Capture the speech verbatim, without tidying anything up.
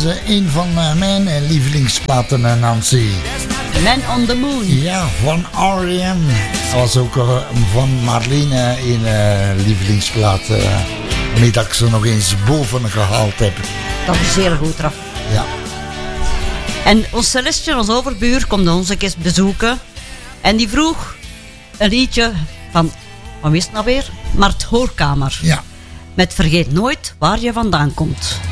uh, een van uh, mijn uh, lievelingsplaten, uh, Nancy. Man on the Moon. Ja, van R E M. Dat was ook uh, van Marlene een uh, lievelingsplaat. Uh, waarmee dat ik ze nog eens boven gehaald heb. Dat is zeer goed, Raf. Ja. En ons Celestje, ons overbuur, komt ons een keer bezoeken. En die vroeg een liedje van, van wie is het nou weer? Mart Hoorkamer. Ja. Met Vergeet nooit waar je vandaan komt.